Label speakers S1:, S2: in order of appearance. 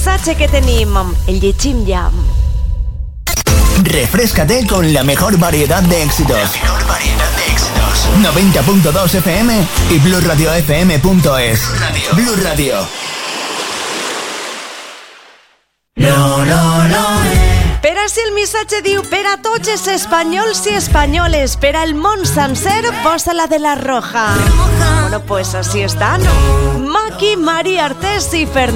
S1: missatge que tenim. El llegim ja.
S2: Refréscate con la mejor variedad de éxitos. 90.2 FM y BluRadioFM.es. Blu Radio.
S1: Per així el missatge diu: per a tots els espanyols i espanyoles, per al món sencer, posa la de la Roja. Bueno, pues así está, ¿no? Maki, María Artés y Fernando.